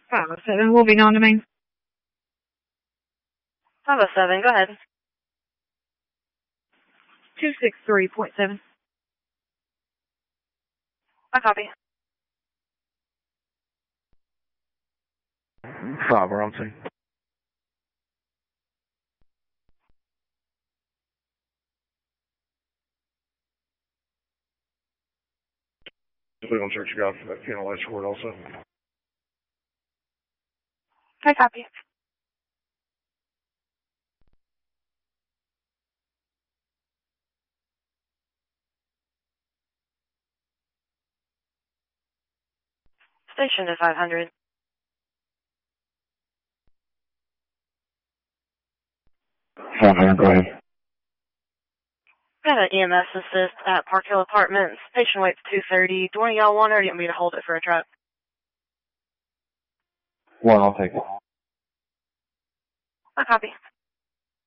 507 will be non-domain. 507, go ahead. 263.7. I copy. 5, we're on scene. We're going to search you guys for that funeral escort also. I copy. Station to 500. 500, go ahead. Got an EMS assist at Park Hill Apartments. Patient waits 2:30. Do one of y'all want it, or do you want me to hold it for a truck? One, I'll take it. I copy.